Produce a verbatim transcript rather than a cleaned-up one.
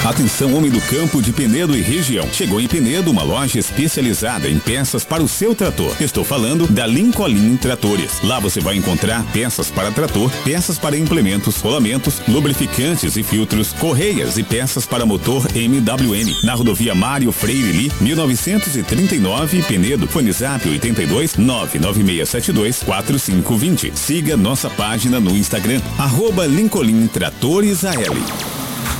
Atenção, homem do campo de Penedo e região. Chegou em Penedo uma loja especializada em peças para o seu trator. Estou falando da Lincoln Tratores. Lá você vai encontrar peças para trator, peças para implementos, rolamentos, lubrificantes e filtros, correias e peças para motor M W M. Na rodovia Mário Freire Li, mil novecentos e trinta e nove, Penedo. Fone Zap oitenta e dois, nove nove seis sete dois, quatro cinco dois zero. Siga nossa página no Instagram, arroba Lincoln Tratores A L.